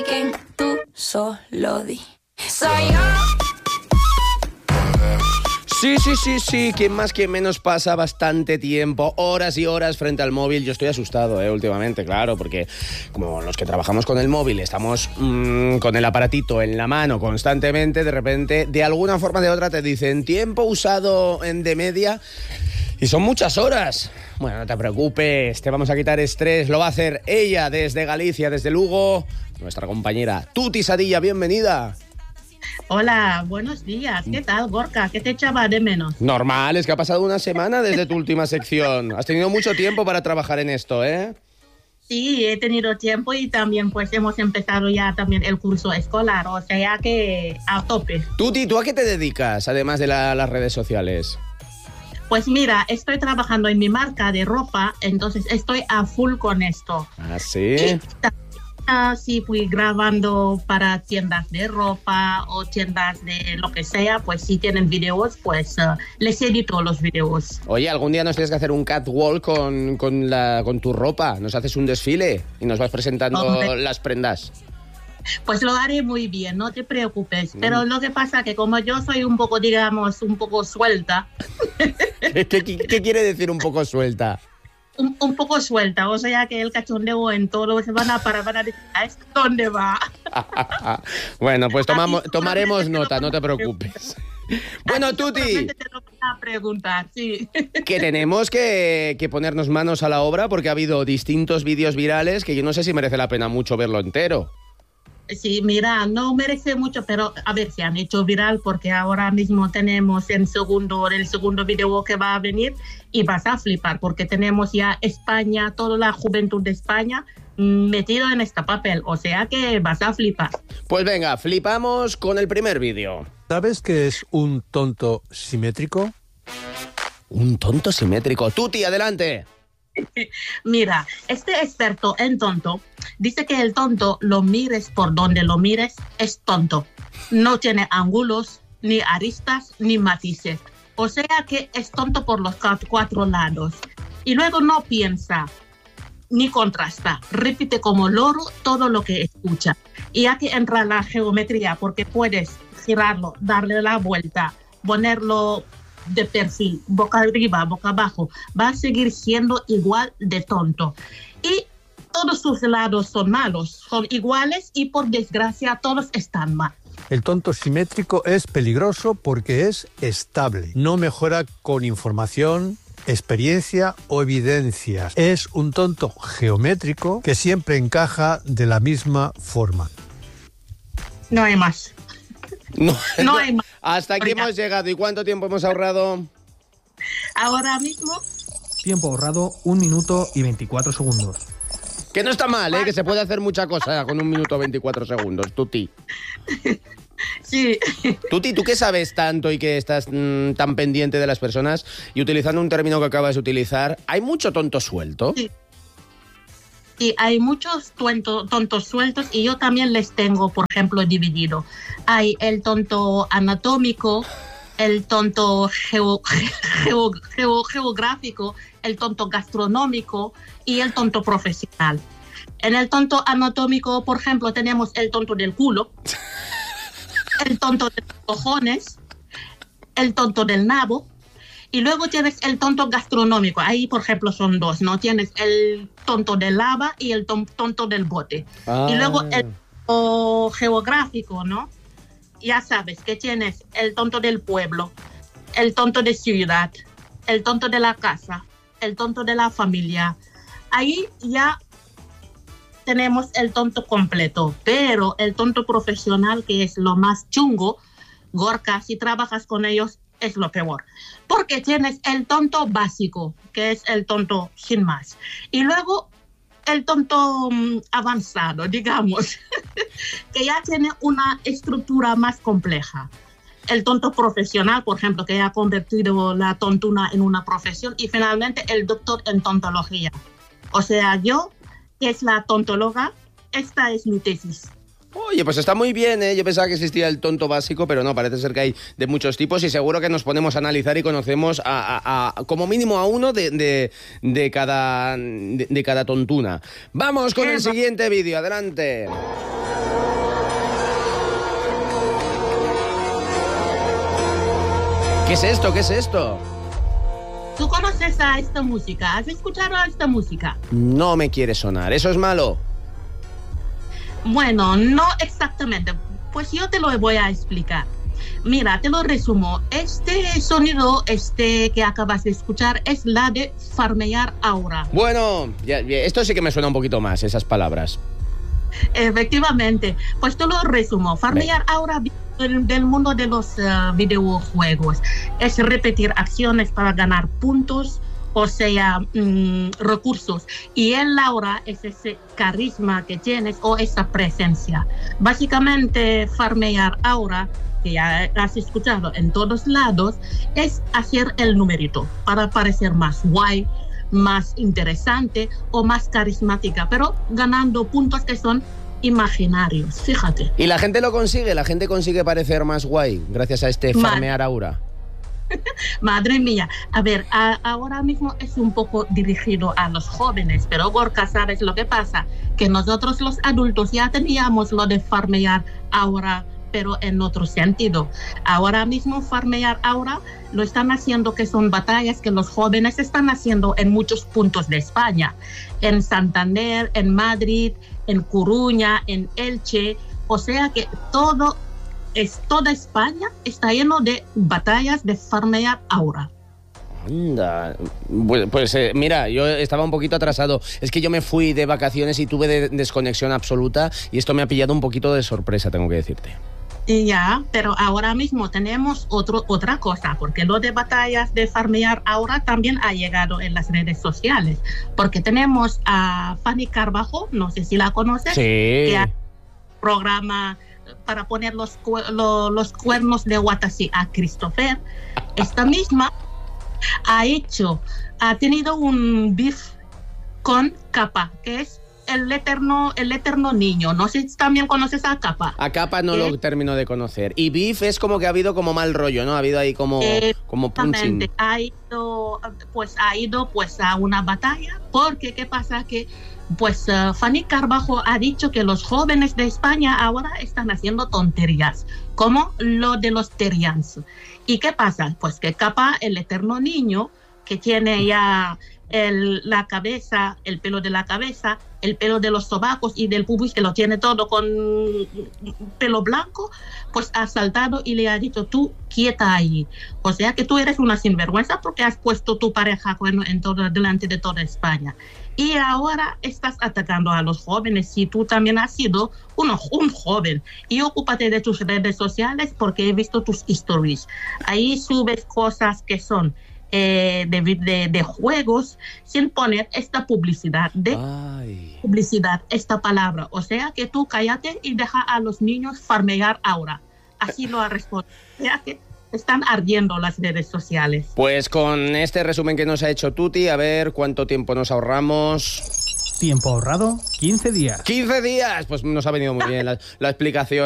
speaking, tú solo di. Soy yo. Sí. Quien más, quien menos pasa bastante tiempo, horas y horas frente al móvil. Yo estoy asustado, últimamente, claro, porque como los que trabajamos con el móvil estamos con el aparatito en la mano constantemente, de repente, de alguna forma o de otra te dicen tiempo usado en de media y son muchas horas. Bueno, no te preocupes, te vamos a quitar estrés. Lo va a hacer ella desde Galicia, desde Lugo, nuestra compañera Tuti Sadilla. Bienvenida. Hola, buenos días. ¿Qué tal, Gorka? ¿Qué te echaba de menos? Normal, es que ha pasado una semana desde tu última sección. Has tenido mucho tiempo para trabajar en esto, ¿eh? Sí, he tenido tiempo y también pues hemos empezado ya también el curso escolar, o sea que a tope. Tuti, ¿tú a qué te dedicas, además de las redes sociales? Pues mira, estoy trabajando en mi marca de ropa, entonces estoy a full con esto. ¿Ah, sí? Sí, fui grabando para tiendas de ropa o tiendas de lo que sea, pues si tienen videos, pues les edito los videos. Oye, algún día nos tienes que hacer un catwalk con tu ropa. Nos haces un desfile y nos vas presentando las prendas. Pues lo haré muy bien, no te preocupes. Pero lo que pasa es que como yo soy un poco, digamos, un poco suelta. ¿Qué quiere decir un poco suelta? Un poco suelta, o sea que el cachondeo en todo se van a decir, ¿a esto dónde va? Bueno, pues tomaremos nota, no te preocupes. Bueno, Tuti, te lo voy a preguntar, sí. Que tenemos que ponernos manos a la obra porque ha habido distintos vídeos virales que yo no sé si merece la pena mucho verlo entero. Sí, mira, no merece mucho, pero a ver, se han hecho viral porque ahora mismo tenemos el segundo video que va a venir y vas a flipar porque tenemos ya España, toda la juventud de España metido en este papel, o sea que vas a flipar. Pues venga, flipamos con el primer vídeo. ¿Sabes qué es un tonto simétrico? Un tonto simétrico. Tuti, adelante. Mira, este experto en tonto dice que el tonto, lo mires por donde lo mires, es tonto. No tiene ángulos, ni aristas, ni matices. O sea que es tonto por los cuatro lados. Y luego no piensa, ni contrasta. Repite como loro todo lo que escucha. Y aquí entra la geometría, porque puedes girarlo, darle la vuelta, ponerlo de perfil, boca arriba, boca abajo, va a seguir siendo igual de tonto. Y todos sus lados son malos, son iguales y por desgracia todos están mal. El tonto simétrico es peligroso porque es estable. No mejora con información, experiencia o evidencias. Es un tonto geométrico que siempre encaja de la misma forma. No hay más. No hay más. Hasta aquí hemos llegado. ¿Y cuánto tiempo hemos ahorrado? Ahora mismo. Tiempo ahorrado, 1 minuto y 24 segundos. Que no está mal, que se puede hacer mucha cosa con 1 minuto 24 segundos, Tuti. Sí. Tuti, ¿tú qué sabes tanto y que estás tan pendiente de las personas? Y utilizando un término que acabas de utilizar, ¿hay mucho tonto suelto? Sí. Sí, hay muchos tontos sueltos y yo también les tengo, por ejemplo, dividido. Hay el tonto anatómico, el tonto geográfico, el tonto gastronómico y el tonto profesional. En el tonto anatómico, por ejemplo, tenemos el tonto del culo, el tonto de los cojones, el tonto del nabo. Y luego tienes el tonto gastronómico. Ahí, por ejemplo, son dos, ¿no? Tienes el tonto del lava y el tonto del bote. Y luego el tonto geográfico, ¿no? Ya sabes que tienes el tonto del pueblo, el tonto de ciudad, el tonto de la casa, el tonto de la familia. Ahí ya tenemos el tonto completo. Pero el tonto profesional, que es lo más chungo, Gorka, si trabajas con ellos, es lo peor, porque tienes el tonto básico, que es el tonto sin más, y luego el tonto avanzado, digamos, que ya tiene una estructura más compleja. El tonto profesional, por ejemplo, que ha convertido la tontuna en una profesión, y finalmente el doctor en tontología. O sea, yo, que es la tontóloga, esta es mi tesis. Oye, pues está muy bien, ¿eh? Yo pensaba que existía el tonto básico, pero no, parece ser que hay de muchos tipos y seguro que nos ponemos a analizar y conocemos a como mínimo a uno de cada tontuna. Vamos con el siguiente vídeo, adelante. ¿Qué es esto? ¿Qué es esto? ¿Tú conoces a esta música? ¿Has escuchado a esta música? No me quiere sonar. ¿Eso es malo? Bueno, no exactamente. Pues yo te lo voy a explicar. Mira, te lo resumo. Este sonido, que acabas de escuchar, es la de farmear aura. Bueno, esto sí que me suena un poquito más, esas palabras. Efectivamente. Pues te lo resumo. Farmear aura del mundo de los videojuegos es repetir acciones para ganar puntos, o sea, recursos. Y el aura es ese carisma que tienes o esa presencia. Básicamente, farmear aura, que ya has escuchado en todos lados, es hacer el numerito para parecer más guay, más interesante o más carismática, pero ganando puntos que son imaginarios, fíjate. Y la gente lo consigue, la gente consigue parecer más guay gracias a este farmear aura. Madre mía, a ver, ahora mismo es un poco dirigido a los jóvenes, pero Gorka, ¿sabes lo que pasa? Que nosotros los adultos ya teníamos lo de farmear aura, pero en otro sentido. Ahora mismo farmear aura lo están haciendo, que son batallas que los jóvenes están haciendo en muchos puntos de España, en Santander, en Madrid, en Coruña, en Elche, o sea que toda España está lleno de batallas de farmear aura. Anda, pues mira, yo estaba un poquito atrasado. Es que yo me fui de vacaciones y tuve desconexión absoluta y esto me ha pillado un poquito de sorpresa, tengo que decirte. Ya, pero ahora mismo tenemos otra cosa, porque lo de batallas de farmear ahora también ha llegado en las redes sociales, porque tenemos a Fanny Carbajo, no sé si la conoces, sí, que hace un programa para poner los cuernos de Watassi a Christopher. Esta misma ha tenido un beef con Capa, que es el eterno niño. No sé si también conoces a Capa. A Capa no lo termino de conocer. Y beef es como que ha habido como mal rollo, ¿no? Ha habido ahí como punching. Ha ido a una batalla, porque ¿qué pasa? Que Fanny Carbajo ha dicho que los jóvenes de España ahora están haciendo tonterías, como lo de los terians. ¿Y qué pasa? Pues que Capa, el eterno niño, que tiene ya la cabeza, el pelo de la cabeza, el pelo de los sobacos y del pubis, que lo tiene todo con pelo blanco, pues ha saltado y le ha dicho: tú quieta ahí. O sea que tú eres una sinvergüenza porque has puesto tu pareja delante de toda España. Y ahora estás atacando a los jóvenes. Si tú también has sido un joven, y ocúpate de tus redes sociales, porque he visto tus stories. Ahí subes cosas que son de juegos, sin poner esta publicidad, esta palabra. O sea que tú cállate y deja a los niños farmear ahora. Así lo ha respondido. O sea que están ardiendo las redes sociales. Pues con este resumen que nos ha hecho Tuti, a ver cuánto tiempo nos ahorramos. Tiempo ahorrado, 15 días. 15 días, pues nos ha venido muy bien la explicación.